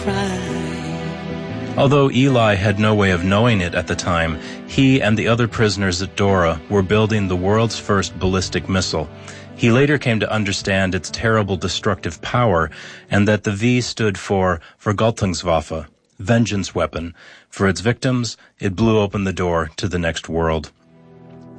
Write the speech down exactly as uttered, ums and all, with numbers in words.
cry. Although Eli had no way of knowing it at the time, he and the other prisoners at Dora were building the world's first ballistic missile. He later came to understand its terrible destructive power, and that the V stood for Vergeltungswaffe, vengeance weapon. For its victims, it blew open the door to the next world.